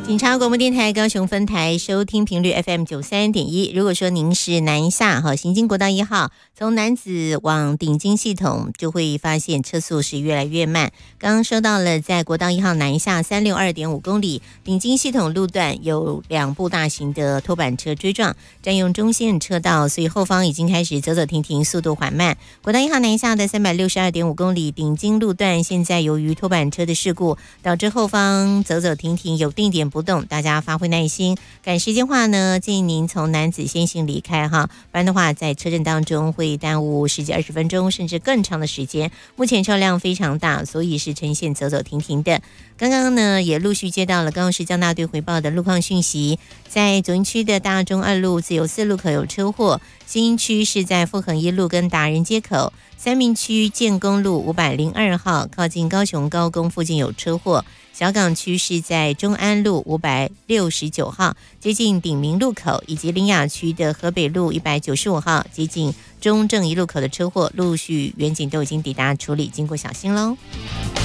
警察广播电台高雄分台收听频率 FM93.1。如果说您是南下行经国道1号，从楠梓往顶金系统，就会发现车速是越来越慢。刚刚说到了，在国道1号南下362.5公里顶金系统路段有2部大型的拖板车追撞，占用中线车道，所以后方已经开始走走停停，速度缓慢。国道1号南下的362.5公里顶金路段，现在由于拖板车的事故，导致后方走走停停，有定点不动，大家发挥耐心。赶时间话呢，建议您从楠梓先行离开不然的话在车阵当中会耽误10几20分钟甚至更长的时间。目前车辆非常大，所以是呈现走走停停的。刚刚呢也陆续接到了高雄市交大队回报的路况讯息，在左营区的大中2路自由4路口有车祸，新营区是在富恒1路跟达人街口，三民区建工路502号靠近高雄高工附近有车祸，小港区是在中安路569号接近鼎明路口，以及苓雅区的河北路195号接近中正一路口的车祸，陆续员警都已经抵达处理，经过小心咯。